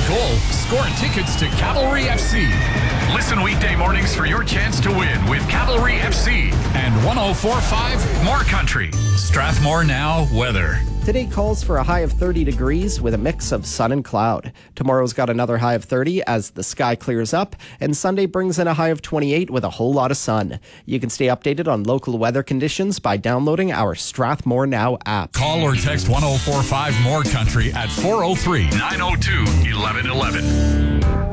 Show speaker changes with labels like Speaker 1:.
Speaker 1: goal, score tickets to Cavalry FC.
Speaker 2: Listen weekday mornings for your chance to win with Cavalry FC
Speaker 1: and 104.5
Speaker 2: More Country.
Speaker 1: Strathmore Now weather.
Speaker 3: Today calls for a high of 30 degrees with a mix of sun and cloud. Tomorrow's got another high of 30 as the sky clears up, and Sunday brings in a high of 28 with a whole lot of sun. You can stay updated on local weather conditions by downloading our Strathmore Now app.
Speaker 1: Call or text 104.5 More Country at 403-902-1111.